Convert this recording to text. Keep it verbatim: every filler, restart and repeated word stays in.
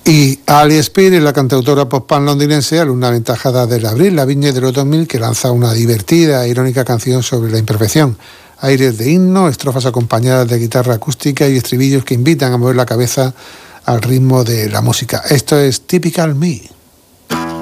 Y Ali Speed es la cantautora pop-punk londinense, alumna aventajada del Abril Lavigne de los dos mil, que lanza una divertida e irónica canción sobre la imperfección. Aires de himno, estrofas acompañadas de guitarra acústica y estribillos que invitan a mover la cabeza al ritmo de la música. Esto es Typical Me.